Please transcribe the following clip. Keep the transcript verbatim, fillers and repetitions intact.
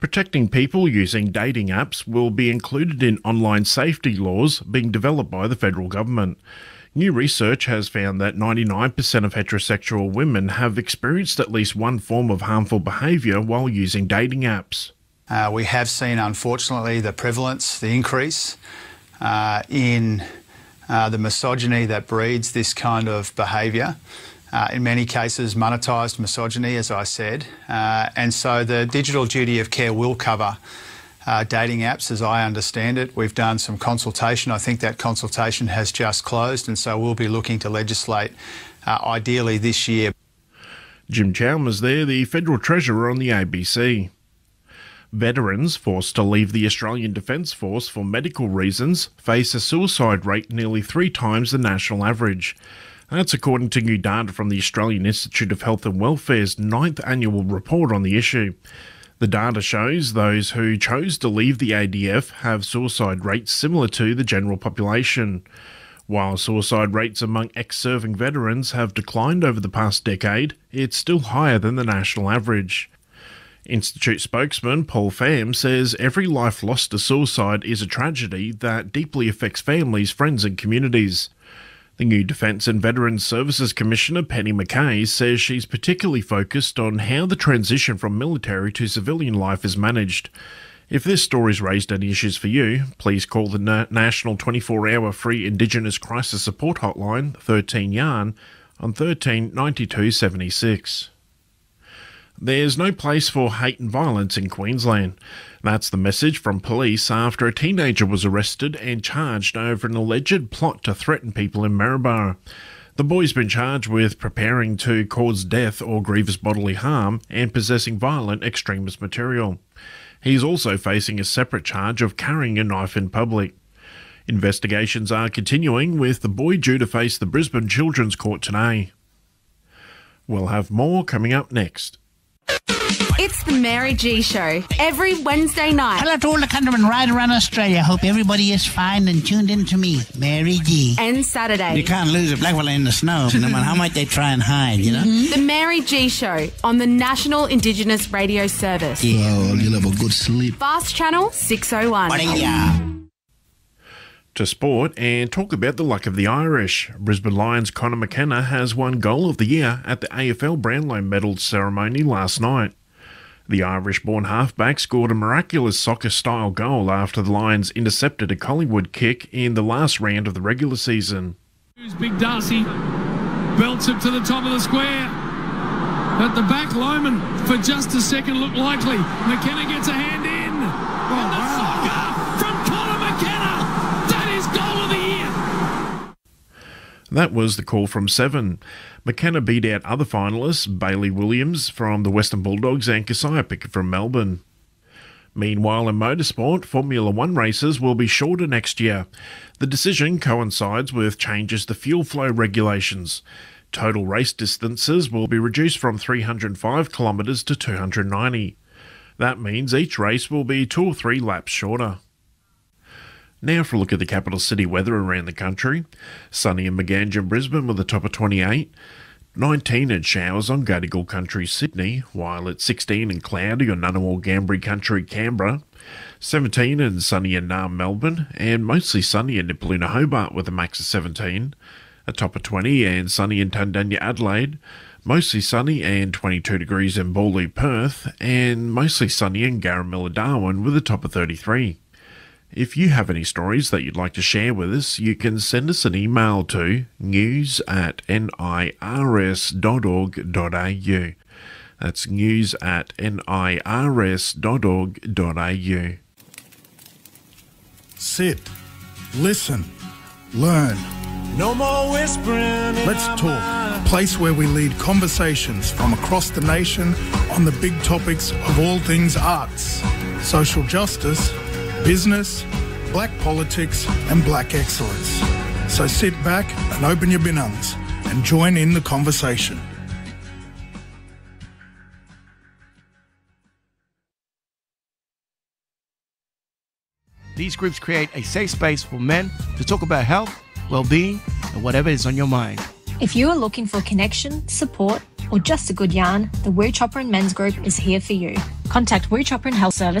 Protecting people using dating apps will be included in online safety laws being developed by the federal government. New research has found that ninety-nine percent of heterosexual women have experienced at least one form of harmful behaviour while using dating apps. Uh, we have seen, unfortunately, the prevalence, the increase uh, in uh, the misogyny that breeds this kind of behaviour. Uh, in many cases, monetised misogyny, as I said. Uh, and so the digital duty of care will cover uh, dating apps, as I understand it. We've done some consultation. I think that consultation has just closed, and so we'll be looking to legislate uh, ideally this year. Jim Chalmers there, the Federal Treasurer on the A B C. Veterans forced to leave the Australian Defence Force for medical reasons face a suicide rate nearly three times the national average. That's according to new data from the Australian Institute of Health and Welfare's ninth annual report on the issue. The data shows those who chose to leave the A D F have suicide rates similar to the general population. While suicide rates among ex-serving veterans have declined over the past decade, it's still higher than the national average. Institute spokesman Paul Pham says every life lost to suicide is a tragedy that deeply affects families, friends and communities. The new Defence and Veterans Services Commissioner Penny McKay says she's particularly focused on how the transition from military to civilian life is managed. If this story's raised any issues for you, please call the Na- National twenty-four hour free Indigenous Crisis Support Hotline, thirteen yarn, on thirteen ninety-two seventy-six. There's no place for hate and violence in Queensland. That's the message from police after a teenager was arrested and charged over an alleged plot to threaten people in Maryborough. The boy's been charged with preparing to cause death or grievous bodily harm and possessing violent extremist material. He's also facing a separate charge of carrying a knife in public. Investigations are continuing, with the boy due to face the Brisbane Children's Court today. We'll have more coming up next. It's the Mary G Show, every Wednesday night. Hello to all the countrymen right around Australia. Hope everybody is fine and tuned in to me, Mary G. And Saturday. You can't lose a black fella in the snow, no matter how much they try and hide, you know? Mm-hmm. The Mary G Show on the National Indigenous Radio Service. Yeah. Well, you'll have a good sleep. Fast Channel six oh one. To sport and talk about the luck of the Irish. Brisbane Lions Conor McKenna has won Goal of the Year at the A F L Brownlow Medal ceremony last night. The Irish-born halfback scored a miraculous soccer-style goal after the Lions intercepted a Collingwood kick in the last round of the regular season. Big Darcy belts it to the top of the square. At the back, Lohman for just a second looked likely. McKenna gets a hand in. Oh, and the wow. soccer from Conor McKenna. That is goal of the year. That was the call from seven. McKenna beat out other finalists, Bailey Williams from the Western Bulldogs and Keziah Pickett from Melbourne. Meanwhile, in motorsport, Formula One races will be shorter next year. The decision coincides with changes to fuel flow regulations. Total race distances will be reduced from three hundred five kilometres to two hundred ninety. That means each race will be two or three laps shorter. Now for a look at the capital city weather around the country. Sunny in Maganja, Brisbane with a top of twenty-eight. nineteen in showers on Gadigal Country, Sydney, while it's sixteen and cloudy on Ngunnawal Gambri Country, Canberra. seventeen and sunny in Naarm, Melbourne, and mostly sunny in Nipaluna, Hobart with a max of seventeen. A top of twenty and sunny in Tundanya, Adelaide. Mostly sunny and twenty-two degrees in Bawley, Perth, and mostly sunny in Garamilla, Darwin with a top of thirty-three. If you have any stories that you'd like to share with us, you can send us an email to news at nirs dot org dot a u. That's news at nirs dot org dot a u. Sit, listen, learn. No more whispering. Let's talk. A place where we lead conversations from across the nation on the big topics of all things arts, social justice, business, black politics and black excellence. So sit back and open your binungs and join in the conversation. These groups create a safe space for men to talk about health, well-being and whatever is on your mind. If you are looking for connection, support or just a good yarn, the Woo Chopper and Men's Group is here for you. Contact Wu Choprin Health Service